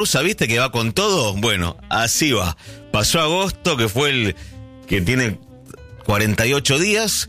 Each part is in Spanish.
¿Viste que va con todo? Bueno, así va. Pasó agosto, que fue el que tiene 48 días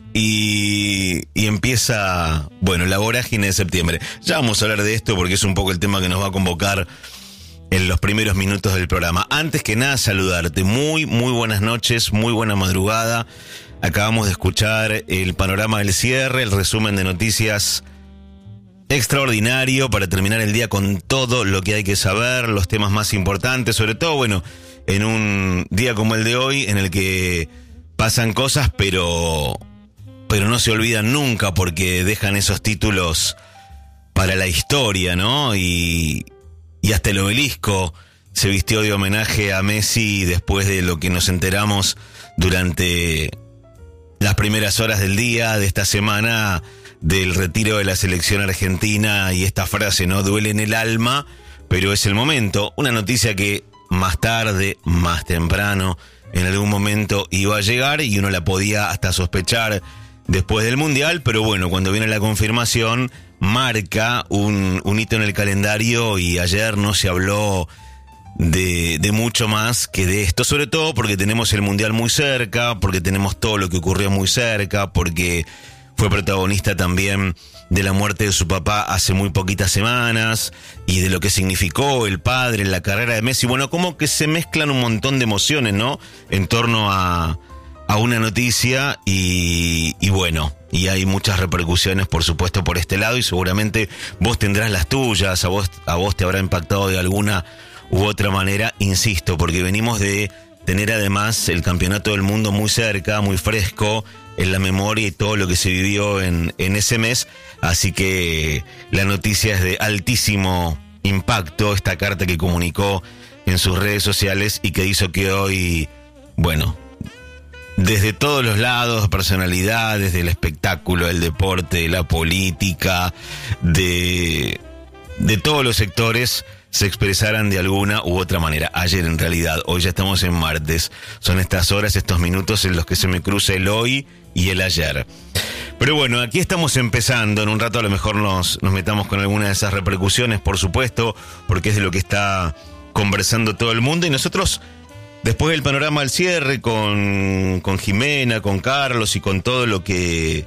y empieza, bueno, la vorágine de septiembre. Ya vamos a hablar de esto porque es un poco el tema que nos va a convocar en los primeros minutos del programa. Antes que nada, saludarte. Muy buenas noches, muy buena madrugada. Acabamos de escuchar el panorama del cierre, el resumen de noticias extraordinario para terminar el día con todo lo que hay que saber, los temas más importantes, sobre todo, bueno, en un día como el de hoy, en el que pasan cosas, pero no se olvidan nunca porque dejan esos títulos para la historia, ¿no? Y hasta el obelisco se vistió de homenaje a Messi después de lo que nos enteramos durante las primeras horas del día de esta semana del retiro de la selección argentina, y esta frase, ¿no? Duele en el alma, pero es el momento. Una noticia que más tarde, más temprano, en algún momento iba a llegar y uno la podía hasta sospechar después del Mundial, pero bueno, cuando viene la confirmación, marca un hito en el calendario y ayer no se habló de mucho más que de esto, sobre todo porque tenemos el Mundial muy cerca, porque tenemos todo lo que ocurrió muy cerca, porque fue protagonista también de la muerte de su papá hace muy poquitas semanas y de lo que significó el padre en la carrera de Messi. Bueno, como que se mezclan un montón de emociones, ¿no? En torno a una noticia y bueno, y hay muchas repercusiones, por supuesto, por este lado, y seguramente vos tendrás las tuyas, a vos te habrá impactado de alguna u otra manera, insisto, porque venimos de tener además el campeonato del mundo muy cerca, muy fresco en la memoria y todo lo que se vivió en ese mes, así que la noticia es de altísimo impacto, esta carta que comunicó en sus redes sociales y que hizo que hoy, bueno, desde todos los lados, personalidades del espectáculo, del deporte, de la política, de todos los sectores, se expresaran de alguna u otra manera. Ayer, en realidad, hoy ya estamos en martes. Son estas horas, estos minutos en los que se me cruza el hoy y el ayer. Pero bueno, aquí estamos empezando. En un rato a lo mejor nos metamos con alguna de esas repercusiones, por supuesto, porque es de lo que está conversando todo el mundo. Y nosotros, después del panorama del cierre, con Jimena, con Carlos y con todo lo que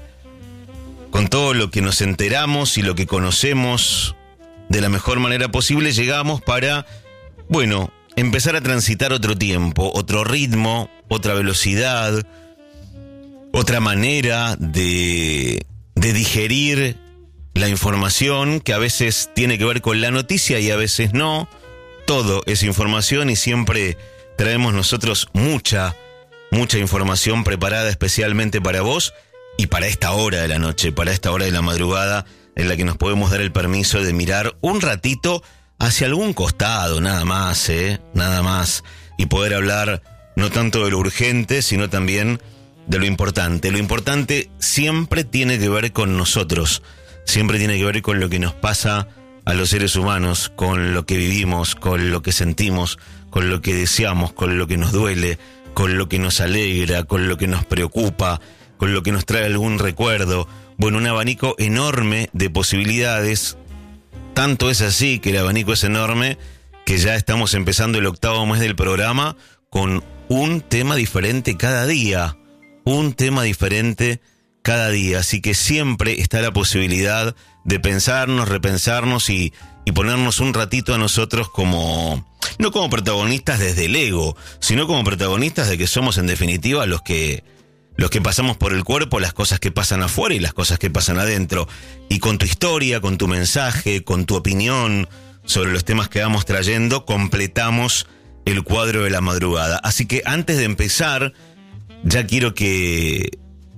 nos enteramos y lo que conocemos de la mejor manera posible, llegamos para, bueno, empezar a transitar otro tiempo, otro ritmo, otra velocidad, otra manera de digerir la información, que a veces tiene que ver con la noticia y a veces no. Todo es información y siempre traemos nosotros mucha información preparada especialmente para vos y para esta hora de la noche, para esta hora de la madrugada, en la que nos podemos dar el permiso de mirar un ratito hacia algún costado, nada más, nada más, y poder hablar no tanto de lo urgente, sino también de lo importante. Lo importante siempre tiene que ver con nosotros, siempre tiene que ver con lo que nos pasa a los seres humanos, con lo que vivimos, con lo que sentimos, con lo que deseamos, con lo que nos duele, con lo que nos alegra, con lo que nos preocupa, con lo que nos trae algún recuerdo. Bueno, un abanico enorme de posibilidades. Tanto es así que el abanico es enorme que ya estamos empezando el 8º mes del programa con un tema diferente cada día. Un tema diferente cada día. Así que siempre está la posibilidad de pensarnos, repensarnos y ponernos un ratito a nosotros como, no como protagonistas desde el ego, sino como protagonistas de que somos en definitiva los que pasamos por el cuerpo, las cosas que pasan afuera y las cosas que pasan adentro. Y con tu historia, con tu mensaje, con tu opinión sobre los temas que vamos trayendo, completamos el cuadro de la madrugada. Así que antes de empezar, ya quiero que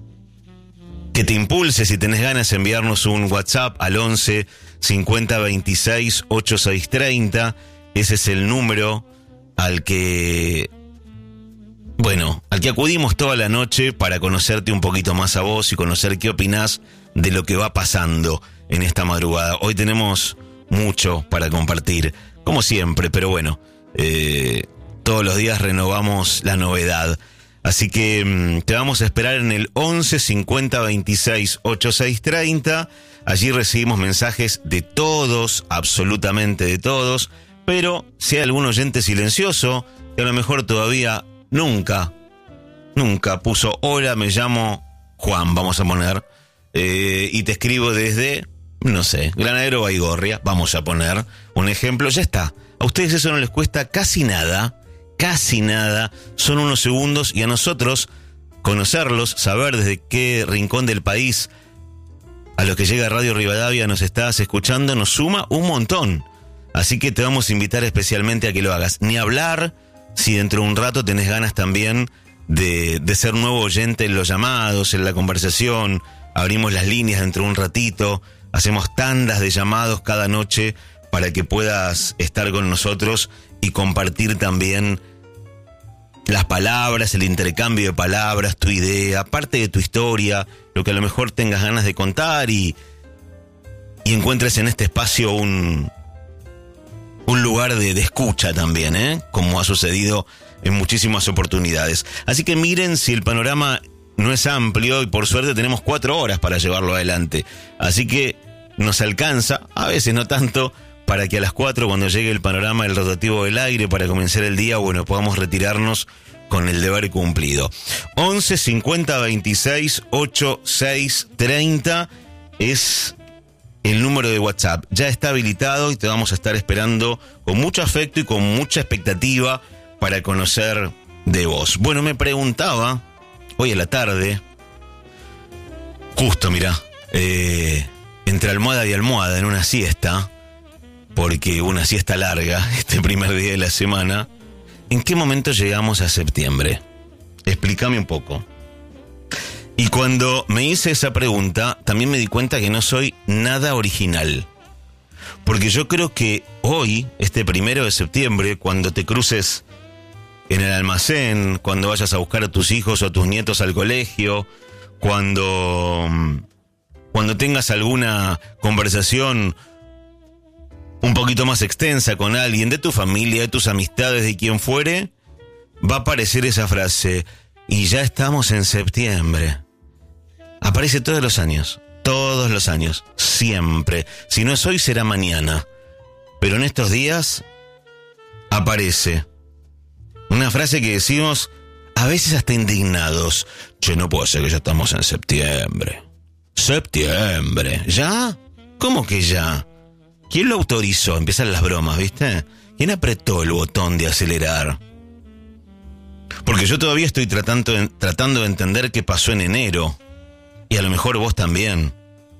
te impulses, si tenés ganas, enviarnos un WhatsApp al 11 50 26 86 30. Ese es el número al que acudimos toda la noche para conocerte un poquito más a vos y conocer qué opinás de lo que va pasando en esta madrugada. Hoy tenemos mucho para compartir, como siempre, pero bueno, todos los días renovamos la novedad. Así que te vamos a esperar en el 11 50 26 86 30. Allí recibimos mensajes de todos, absolutamente de todos, pero si hay algún oyente silencioso, que a lo mejor todavía nunca puso hola, me llamo Juan, vamos a poner, y te escribo desde, no sé, Granadero Baigorria, vamos a poner un ejemplo, ya está. A ustedes eso no les cuesta casi nada, son unos segundos, y a nosotros conocerlos, saber desde qué rincón del país a los que llega Radio Rivadavia nos estás escuchando, nos suma un montón. Así que te vamos a invitar especialmente a que lo hagas. Ni hablar si dentro de un rato tenés ganas también de ser nuevo oyente en los llamados, en la conversación. Abrimos las líneas dentro de un ratito, hacemos tandas de llamados cada noche para que puedas estar con nosotros y compartir también las palabras, el intercambio de palabras, tu idea, parte de tu historia, lo que a lo mejor tengas ganas de contar y encuentres en este espacio un lugar de escucha también, como ha sucedido en muchísimas oportunidades. Así que miren si el panorama no es amplio, y por suerte tenemos 4 horas para llevarlo adelante. Así que nos alcanza, a veces no tanto, para que a las 4, cuando llegue el panorama del rotativo del aire para comenzar el día, bueno, podamos retirarnos con el deber cumplido. 11 50 26 86 30 es el número de WhatsApp. Ya está habilitado y te vamos a estar esperando con mucho afecto y con mucha expectativa para conocer de vos. Bueno, me preguntaba hoy a la tarde, justo, mirá, entre almohada y almohada en una siesta, porque una siesta larga, este primer día de la semana, ¿en qué momento llegamos a septiembre? Explícame un poco. Y cuando me hice esa pregunta, también me di cuenta que no soy nada original. Porque yo creo que hoy, este 1 de septiembre, cuando te cruces en el almacén, cuando vayas a buscar a tus hijos o a tus nietos al colegio, cuando tengas alguna conversación un poquito más extensa con alguien de tu familia, de tus amistades, de quien fuere, va a aparecer esa frase: y ya estamos en septiembre. Aparece todos los años, siempre. Si no es hoy, será mañana. Pero en estos días aparece una frase que decimos a veces hasta indignados: che, no puedo ser que ya estamos en septiembre. ¿Septiembre? ¿Ya? ¿Cómo que ya? ¿Quién lo autorizó? Empiezan las bromas, ¿viste? ¿Quién apretó el botón de acelerar? Porque yo todavía estoy tratando de entender qué pasó en enero. Y a lo mejor vos también.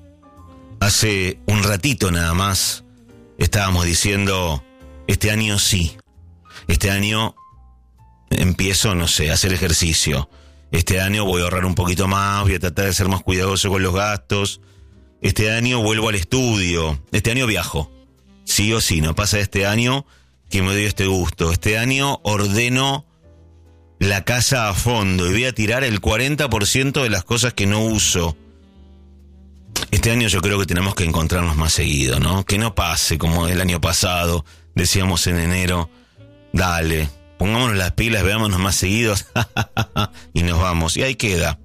Hace un ratito nada más estábamos diciendo: este año sí. Este año empiezo, no sé, a hacer ejercicio. Este año voy a ahorrar un poquito más, voy a tratar de ser más cuidadoso con los gastos. Este año vuelvo al estudio. Este año viajo. Sí o sí, no pasa este año que me doy este gusto. Este año ordeno la casa a fondo y voy a tirar el 40% de las cosas que no uso. Este año yo creo que tenemos que encontrarnos más seguido, ¿no? Que no pase como el año pasado, decíamos en enero: dale, pongámonos las pilas, veámonos más seguidos y nos vamos. Y ahí queda.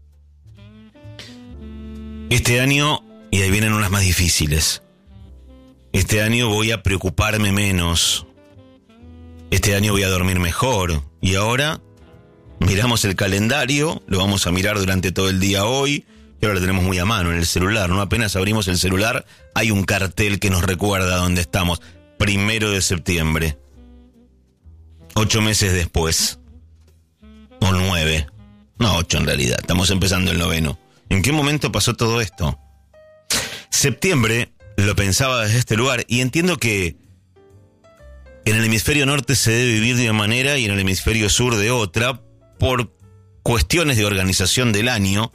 Este año, y ahí vienen unas más difíciles, este año voy a preocuparme menos. Este año voy a dormir mejor. Y ahora miramos el calendario, lo vamos a mirar durante todo el día hoy, que ahora lo tenemos muy a mano en el celular, ¿no? Apenas abrimos el celular, hay un cartel que nos recuerda dónde estamos. 1 de septiembre. 8 meses después. O 9. No, 8 en realidad. Estamos empezando el 9º. ¿En qué momento pasó todo esto? Septiembre, lo pensaba desde este lugar, y entiendo que en el hemisferio norte se debe vivir de una manera y en el hemisferio sur de otra, por cuestiones de organización del año.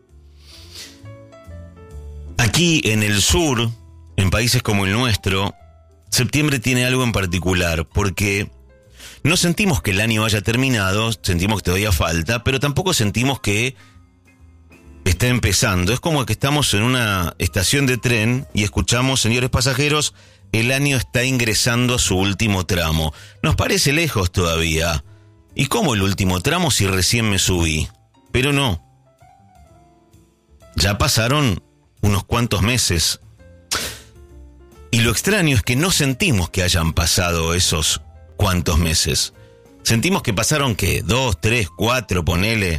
Aquí en el sur, en países como el nuestro, septiembre tiene algo en particular, porque no sentimos que el año haya terminado, sentimos que todavía falta, pero tampoco sentimos que está empezando. Es como que estamos en una estación de tren y escuchamos: señores pasajeros, el año está ingresando a su último tramo. Nos parece lejos todavía. ¿Y cómo el último tramo si recién me subí? Pero no. Ya pasaron unos cuantos meses. Y lo extraño es que no sentimos que hayan pasado esos cuantos meses. Sentimos que pasaron, ¿qué? 2, 3, 4, ponele.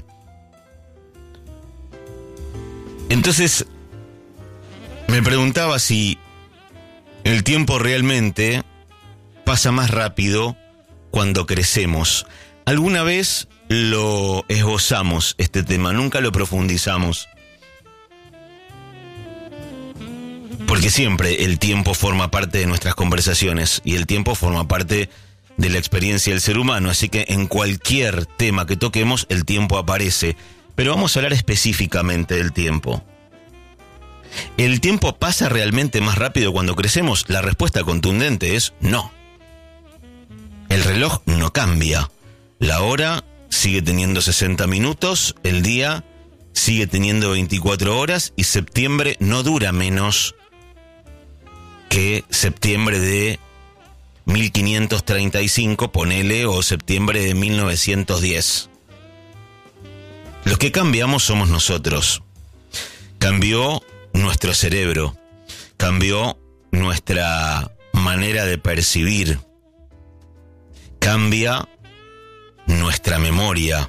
Entonces, me preguntaba si el tiempo realmente pasa más rápido cuando crecemos. Alguna vez lo esbozamos este tema, nunca lo profundizamos. Porque siempre el tiempo forma parte de nuestras conversaciones y el tiempo forma parte de la experiencia del ser humano. Así que en cualquier tema que toquemos, el tiempo aparece. Pero vamos a hablar específicamente del tiempo. ¿El tiempo pasa realmente más rápido cuando crecemos? La respuesta contundente es no. El reloj no cambia. La hora sigue teniendo 60 minutos, el día sigue teniendo 24 horas y septiembre no dura menos que septiembre de 1535, ponele, o septiembre de 1910. Los que cambiamos somos nosotros. Cambió nuestro cerebro, cambió nuestra manera de percibir, cambia nuestra memoria.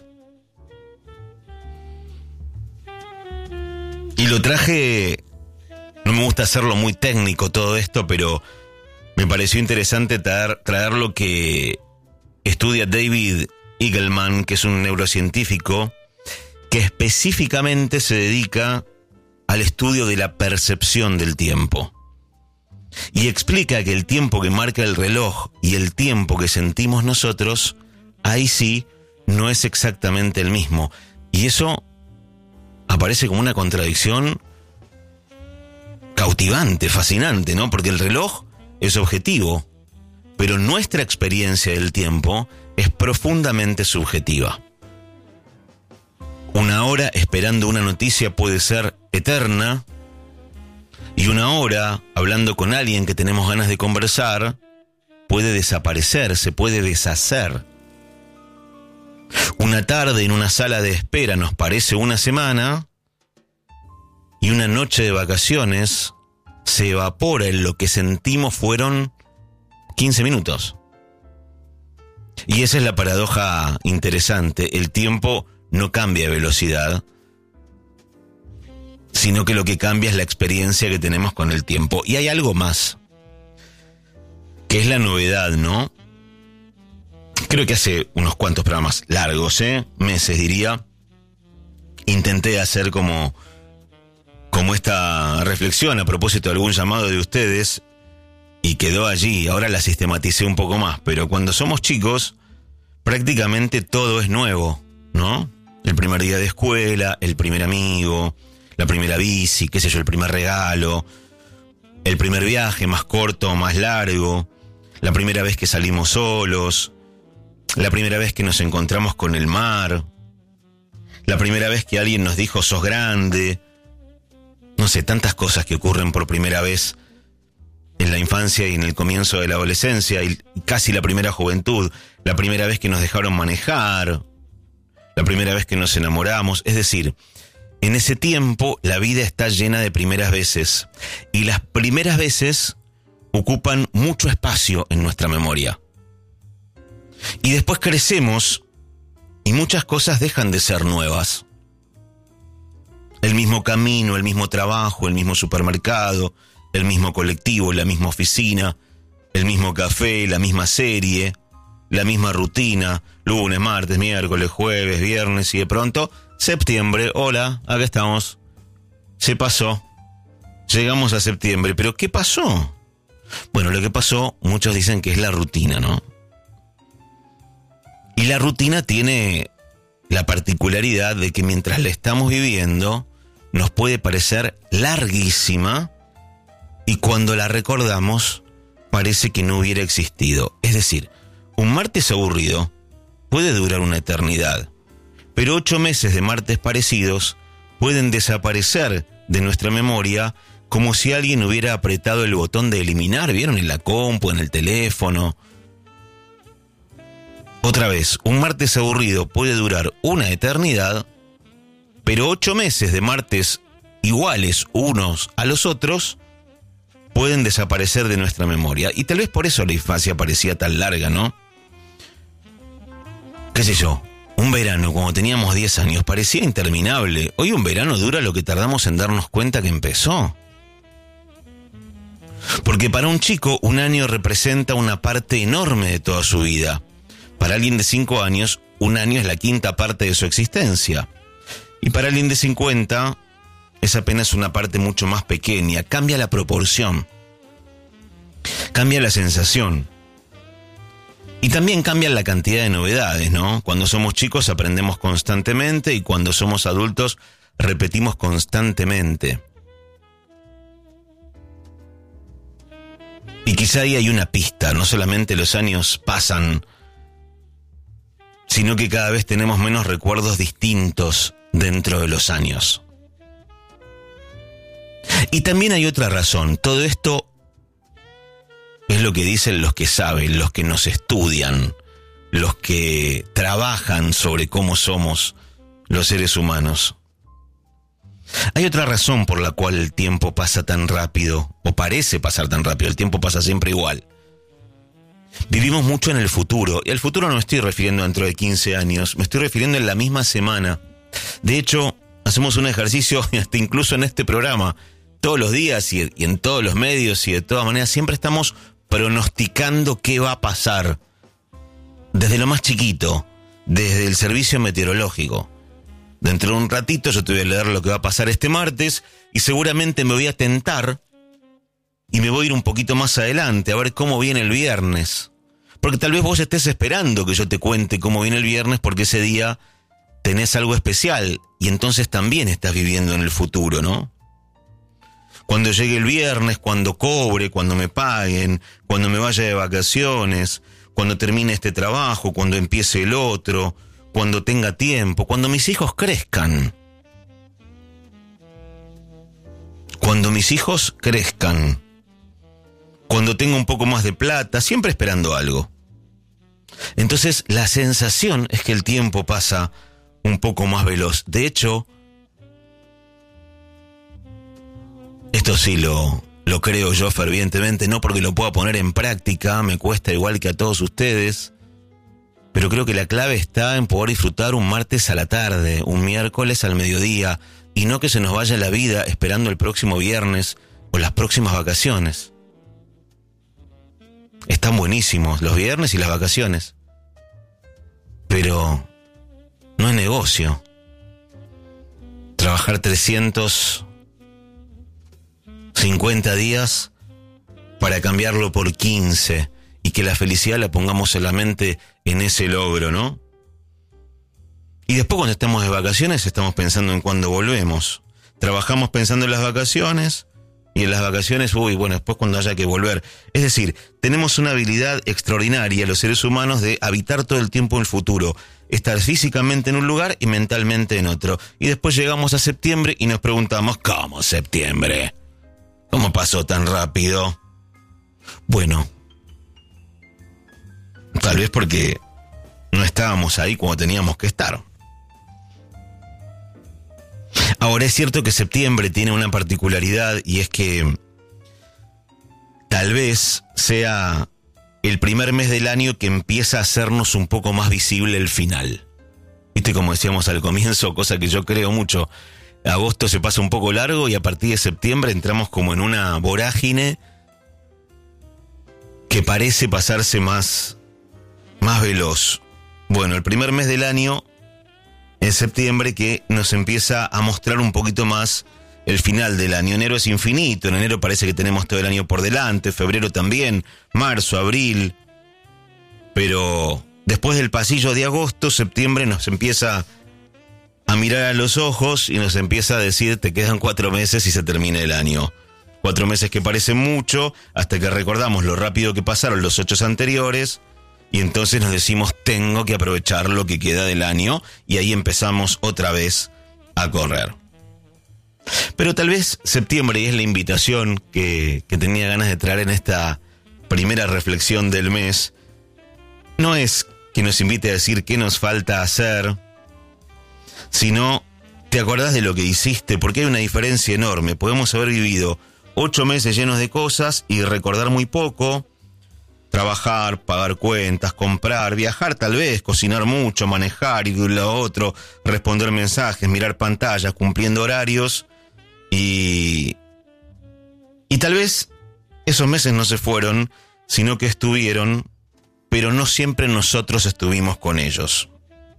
Y lo traje, no me gusta hacerlo muy técnico todo esto, pero me pareció interesante traer lo que estudia David Eagleman, que es un neurocientífico que específicamente se dedica al estudio de la percepción del tiempo. Y explica que el tiempo que marca el reloj y el tiempo que sentimos nosotros, ahí sí, no es exactamente el mismo. Y eso aparece como una contradicción cautivante, fascinante, ¿no? Porque el reloj es objetivo, pero nuestra experiencia del tiempo es profundamente subjetiva. Una hora esperando una noticia puede ser eterna, y una hora hablando con alguien que tenemos ganas de conversar puede desaparecer, se puede deshacer. Una tarde en una sala de espera nos parece una semana, y una noche de vacaciones se evapora en lo que sentimos fueron 15 minutos. Y esa es la paradoja interesante. El tiempo no cambia de velocidad, sino que lo que cambia es la experiencia que tenemos con el tiempo. Y hay algo más, que es la novedad, ¿no? Creo que hace unos cuantos programas largos, meses diría, intenté hacer como esta reflexión a propósito de algún llamado de ustedes, y quedó allí. Ahora la sistematicé un poco más, pero cuando somos chicos, prácticamente todo es nuevo, ¿no? El primer día de escuela, el primer amigo, la primera bici, qué sé yo, el primer regalo, el primer viaje más corto o más largo, la primera vez que salimos solos, la primera vez que nos encontramos con el mar, la primera vez que alguien nos dijo sos grande. No sé, tantas cosas que ocurren por primera vez en la infancia y en el comienzo de la adolescencia y casi la primera juventud, la primera vez que nos dejaron manejar, la primera vez que nos enamoramos. Es decir, en ese tiempo la vida está llena de primeras veces, y las primeras veces ocupan mucho espacio en nuestra memoria. Y después crecemos y muchas cosas dejan de ser nuevas. El mismo camino, el mismo trabajo, el mismo supermercado, el mismo colectivo, la misma oficina, el mismo café, la misma serie, la misma rutina, lunes, martes, miércoles, jueves, viernes, y de pronto, septiembre, hola, acá estamos. Se pasó. Llegamos a septiembre, pero ¿qué pasó? Bueno, lo que pasó, muchos dicen que es la rutina, ¿no? Y la rutina tiene la particularidad de que mientras la estamos viviendo, nos puede parecer larguísima, y cuando la recordamos, parece que no hubiera existido. Es decir, un martes aburrido puede durar una eternidad, pero 8 meses de martes parecidos pueden desaparecer de nuestra memoria como si alguien hubiera apretado el botón de eliminar, ¿vieron? En la compu, en el teléfono. Otra vez, un martes aburrido puede durar una eternidad, pero 8 meses de martes iguales unos a los otros pueden desaparecer de nuestra memoria. Y tal vez por eso la infancia parecía tan larga, ¿no? ¿Qué sé yo? Un verano, cuando teníamos 10 años, parecía interminable. Hoy un verano dura lo que tardamos en darnos cuenta que empezó. Porque para un chico, un año representa una parte enorme de toda su vida. Para alguien de 5 años, un año es la quinta parte de su existencia. Y para alguien de 50, es apenas una parte mucho más pequeña. Cambia la proporción. Cambia la sensación. Y también cambia la cantidad de novedades, ¿no? Cuando somos chicos aprendemos constantemente y cuando somos adultos repetimos constantemente. Y quizá ahí hay una pista, no solamente los años pasan, sino que cada vez tenemos menos recuerdos distintos dentro de los años. Y también hay otra razón, todo esto es lo que dicen los que saben, los que nos estudian, los que trabajan sobre cómo somos los seres humanos. Hay otra razón por la cual el tiempo pasa tan rápido, o parece pasar tan rápido, el tiempo pasa siempre igual. Vivimos mucho en el futuro, y al futuro no me estoy refiriendo dentro de 15 años, me estoy refiriendo en la misma semana. De hecho, hacemos un ejercicio, hasta incluso en este programa, todos los días y en todos los medios y de todas maneras, siempre estamos pronosticando qué va a pasar. Desde lo más chiquito, desde el servicio meteorológico. Dentro de un ratito yo te voy a leer lo que va a pasar este martes y seguramente me voy a tentar y me voy a ir un poquito más adelante a ver cómo viene el viernes. Porque tal vez vos estés esperando que yo te cuente cómo viene el viernes porque ese día tenés algo especial y entonces también estás viviendo en el futuro, ¿no? Cuando llegue el viernes, cuando cobre, cuando me paguen, cuando me vaya de vacaciones, cuando termine este trabajo, cuando empiece el otro, cuando tenga tiempo, cuando mis hijos crezcan. Cuando mis hijos crezcan. Cuando tenga un poco más de plata, siempre esperando algo. Entonces, la sensación es que el tiempo pasa un poco más veloz. De hecho, esto sí lo creo yo fervientemente, no porque lo pueda poner en práctica, me cuesta igual que a todos ustedes, pero creo que la clave está en poder disfrutar un martes a la tarde, un miércoles al mediodía, y no que se nos vaya la vida esperando el próximo viernes o las próximas vacaciones. Están buenísimos los viernes y las vacaciones, pero no es negocio. Trabajar 350 días para cambiarlo por 15 y que la felicidad la pongamos solamente en ese logro, ¿no? Y después cuando estamos de vacaciones estamos pensando en cuándo volvemos. Trabajamos pensando en las vacaciones y en las vacaciones, después cuando haya que volver. Es decir, tenemos una habilidad extraordinaria los seres humanos de habitar todo el tiempo en el futuro, estar físicamente en un lugar y mentalmente en otro. Y después llegamos a septiembre y nos preguntamos, ¿cómo septiembre? ¿Cómo pasó tan rápido? Bueno, tal vez porque no estábamos ahí cuando teníamos que estar. Ahora es cierto que septiembre tiene una particularidad y es que tal vez sea el primer mes del año que empieza a hacernos un poco más visible el final. Viste, como decíamos al comienzo, cosa que yo creo mucho, agosto se pasa un poco largo y a partir de septiembre entramos como en una vorágine que parece pasarse más veloz. Bueno, el primer mes del año es septiembre, que nos empieza a mostrar un poquito más el final del año. Enero es infinito, en enero parece que tenemos todo el año por delante, febrero también, marzo, abril. Pero después del pasillo de agosto, septiembre nos empieza a mirar a los ojos y nos empieza a decir, te quedan 4 meses y se termina el año. 4 meses que parecen mucho, hasta que recordamos lo rápido que pasaron los 8 anteriores. Y entonces nos decimos, tengo que aprovechar lo que queda del año, y ahí empezamos otra vez a correr. Pero tal vez septiembre, y es la invitación que tenía ganas de traer en esta primera reflexión del mes, no es que nos invite a decir qué nos falta hacer, sino, ¿te acordás de lo que hiciste? Porque hay una diferencia enorme. Podemos haber vivido 8 meses llenos de cosas y recordar muy poco. Trabajar, pagar cuentas, comprar, viajar tal vez, cocinar mucho, manejar, ir de un lado a otro, responder mensajes, mirar pantallas, cumpliendo horarios. Y tal vez esos meses no se fueron, sino que estuvieron, pero no siempre nosotros estuvimos con ellos.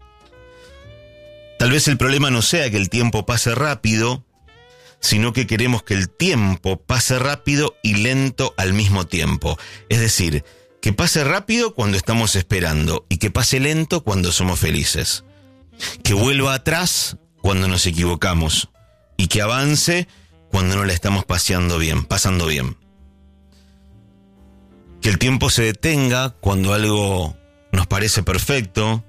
Tal vez el problema no sea que el tiempo pase rápido, sino que queremos que el tiempo pase rápido y lento al mismo tiempo. Es decir, que pase rápido cuando estamos esperando y que pase lento cuando somos felices. Que vuelva atrás cuando nos equivocamos y que avance cuando no la estamos pasando bien. Que el tiempo se detenga cuando algo nos parece perfecto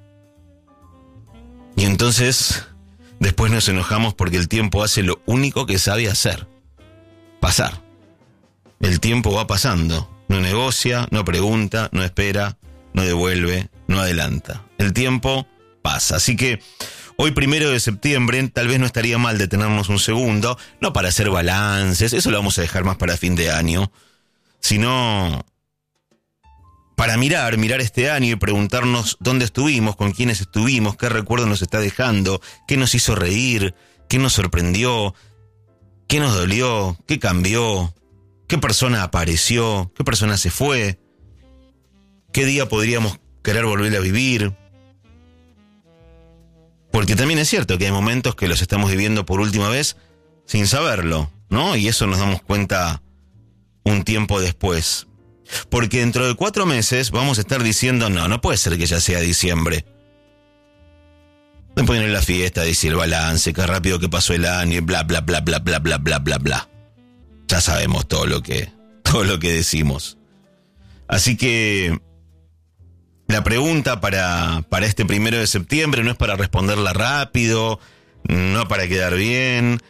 y entonces después nos enojamos porque el tiempo hace lo único que sabe hacer: pasar. El tiempo va pasando. No negocia, no pregunta, no espera, no devuelve, no adelanta. El tiempo pasa. Así que hoy, 1 de septiembre, tal vez no estaría mal detenernos un segundo, no para hacer balances, eso lo vamos a dejar más para fin de año, sino para mirar este año y preguntarnos dónde estuvimos, con quiénes estuvimos, qué recuerdo nos está dejando, qué nos hizo reír, qué nos sorprendió, qué nos dolió, qué cambió. ¿Qué persona apareció? ¿Qué persona se fue? ¿Qué día podríamos querer volver a vivir? Porque también es cierto que hay momentos que los estamos viviendo por última vez sin saberlo, ¿no? Y eso nos damos cuenta un tiempo después. Porque dentro de 4 meses vamos a estar diciendo, no puede ser que ya sea diciembre. Después viene la fiesta, decir el balance, qué rápido que pasó el año y bla, bla, bla, bla, bla, bla, bla, bla, bla. Ya sabemos todo lo que decimos. Así que la pregunta para este 1 de septiembre no es para responderla rápido, no para quedar bien.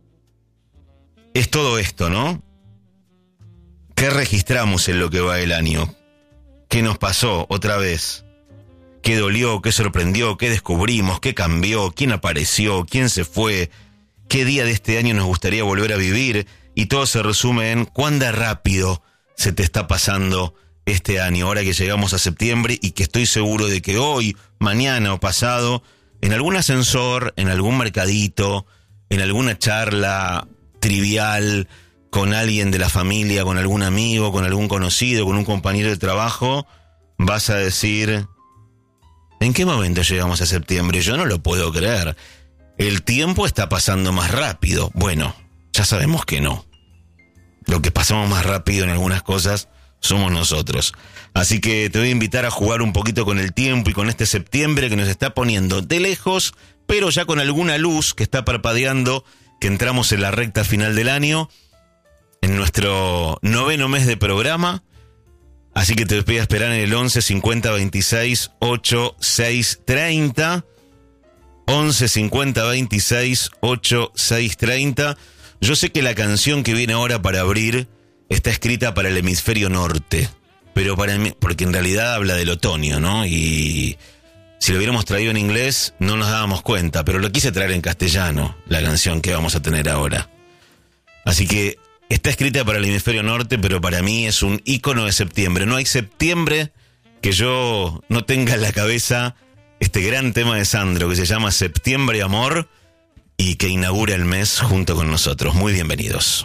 Es todo esto, ¿no? ¿Qué registramos en lo que va el año? ¿Qué nos pasó otra vez? ¿Qué dolió? ¿Qué sorprendió? ¿Qué descubrimos? ¿Qué cambió? ¿Quién apareció? ¿Quién se fue? ¿Qué día de este año nos gustaría volver a vivir? Y todo se resume en cuán de rápido se te está pasando este año, ahora que llegamos a septiembre y que estoy seguro de que hoy, mañana o pasado, en algún ascensor, en algún mercadito, en alguna charla trivial con alguien de la familia, con algún amigo, con algún conocido, con un compañero de trabajo, vas a decir, ¿en qué momento llegamos a septiembre? Yo no lo puedo creer. El tiempo está pasando más rápido. Bueno, ya sabemos que no. Lo que pasamos más rápido en algunas cosas somos nosotros. Así que te voy a invitar a jugar un poquito con el tiempo y con este septiembre que nos está poniendo de lejos, pero ya con alguna luz que está parpadeando, que entramos en la recta final del año, en nuestro 9º mes de programa. Así que te voy a esperar en el 11 50 26 8 6 30. 11 50 26 8 6 30. Yo sé que la canción que viene ahora para abrir está escrita para el hemisferio norte, pero para mí, porque en realidad habla del otoño, ¿no? Y si lo hubiéramos traído en inglés no nos dábamos cuenta, pero lo quise traer en castellano, la canción que vamos a tener ahora. Así que está escrita para el hemisferio norte, pero para mí es un ícono de septiembre. No hay septiembre que yo no tenga en la cabeza este gran tema de Sandro que se llama Septiembre Amor y que inaugura el mes junto con nosotros. Muy bienvenidos.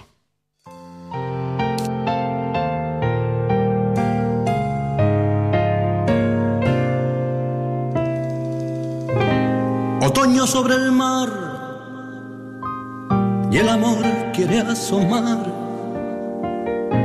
Otoño sobre el mar y el amor quiere asomar